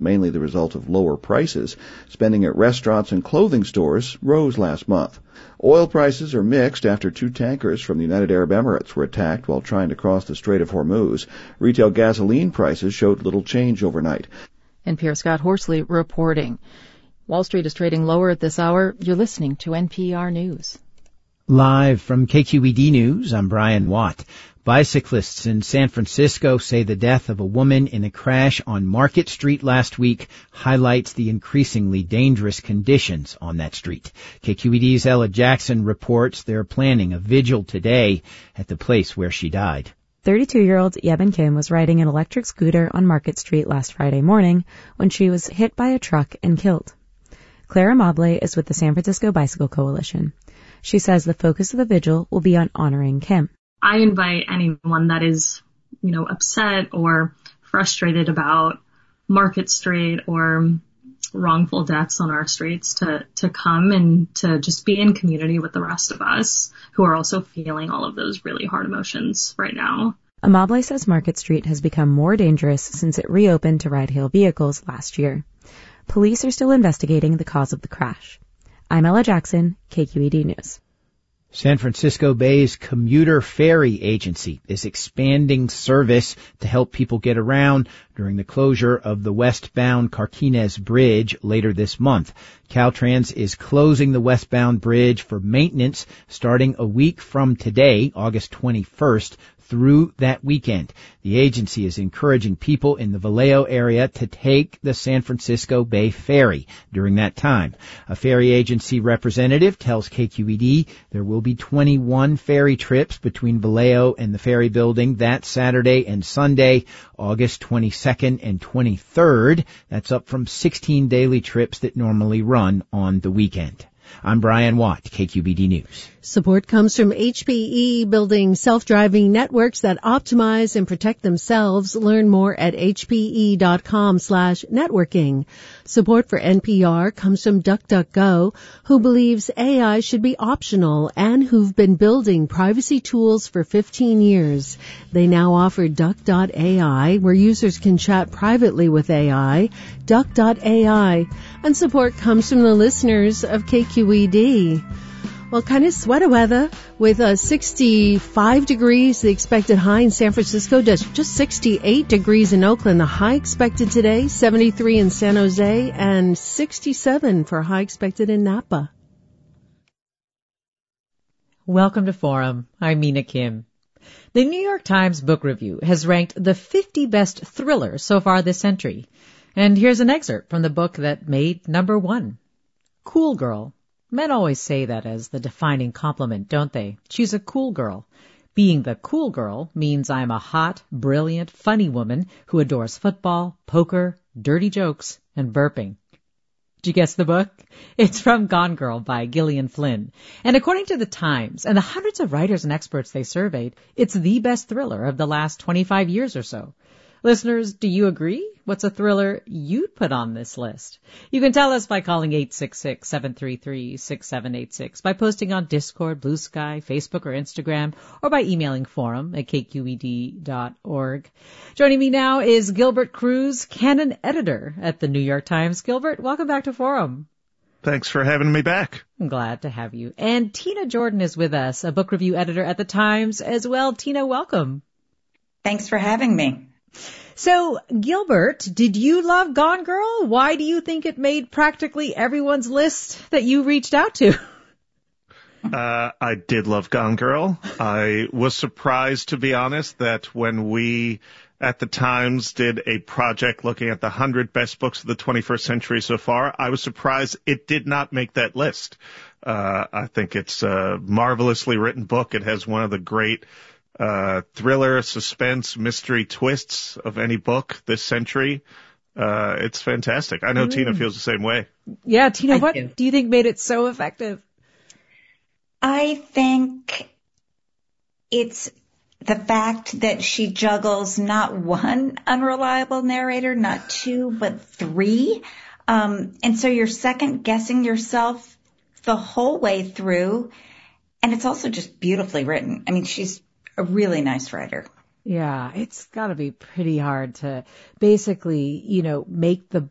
mainly the result of lower prices. Spending at restaurants and clothing stores rose last month. Oil prices are mixed after 2 tankers from the United Arab Emirates were attacked while trying to cross the Strait of Hormuz. Retail gasoline prices showed little change overnight. NPR Scott Horsley reporting. Wall Street is trading lower at this hour. You're listening to NPR News. Live from KQED News, I'm Brian Watt. Bicyclists in San Francisco say the death of a woman in a crash on Market Street last week highlights the increasingly dangerous conditions on that street. KQED's Ella Jackson reports they're planning a vigil today at the place where she died. 32-year-old Yeben Kim was riding an electric scooter on Market Street last Friday morning when she was hit by a truck and killed. Clara Mobley is with the San Francisco Bicycle Coalition. She says the focus of the vigil will be on honoring Kim. I invite anyone that is, upset or frustrated about Market Street or wrongful deaths on our streets to come and to just be in community with the rest of us who are also feeling all of those really hard emotions right now. Amable says Market Street has become more dangerous since it reopened to ride-hail vehicles last year. Police are still investigating the cause of the crash. I'm Ella Jackson, KQED News. San Francisco Bay's commuter ferry agency is expanding service to help people get around during the closure of the westbound Carquinez Bridge later this month. Caltrans is closing the westbound bridge for maintenance starting a week from today, August 21st, through that weekend. The agency is encouraging people in the Vallejo area to take the San Francisco Bay Ferry during that time. A ferry agency representative tells KQED there will be 21 ferry trips between Vallejo and the ferry building that Saturday and Sunday, August 22nd and 23rd. That's up from 16 daily trips that normally run on the weekend. I'm Brian Watt, KQED News. Support comes from HPE, building self-driving networks that optimize and protect themselves. Learn more at hpe.com/networking. Support for NPR comes from DuckDuckGo, who believes AI should be optional and who've been building privacy tools for 15 years. They now offer Duck.ai, where users can chat privately with AI, Duck.ai. And support comes from the listeners of KQED. Well, kind of sweater weather with 65 degrees, the expected high in San Francisco, just 68 degrees in Oakland. The high expected today, 73 in San Jose, and 67 for high expected in Napa. Welcome to Forum. I'm Mina Kim. The New York Times Book Review has ranked the 50 best thrillers so far this century. And here's an excerpt from the book that made number 1. Cool Girl. Men always say that as the defining compliment, don't they? She's a cool girl. Being the cool girl means I'm a hot, brilliant, funny woman who adores football, poker, dirty jokes, and burping. Did you guess the book? It's from Gone Girl by Gillian Flynn. And according to the Times and the hundreds of writers and experts they surveyed, it's the best thriller of the last 25 years or so. Listeners, do you agree? What's a thriller you'd put on this list? You can tell us by calling 866-733-6786, by posting on Discord, Blue Sky, Facebook, or Instagram, or by emailing forum@kqed.org. Joining me now is Gilbert Cruz, canon editor at the New York Times. Gilbert, welcome back to Forum. Thanks for having me back. I'm glad to have you. And Tina Jordan is with us, a book review editor at the Times as well. Tina, welcome. Thanks for having me. So, Gilbert, did you love Gone Girl? Why do you think it made practically everyone's list that you reached out to? I did love Gone Girl. I was surprised, to be honest, that when we at the Times did a project looking at the 100 best books of the 21st century so far, I was surprised it did not make that list. I think it's a marvelously written book. It has one of the great thriller, suspense, mystery twists of any book this century. It's fantastic. I know Tina feels the same way. Yeah, Tina, what do you think made it so effective? I think it's the fact that she juggles not one unreliable narrator, not two, but three. And so you're second guessing yourself the whole way through. And it's also just beautifully written. I mean, she's a really nice writer. Yeah, it's got to be pretty hard to basically, make the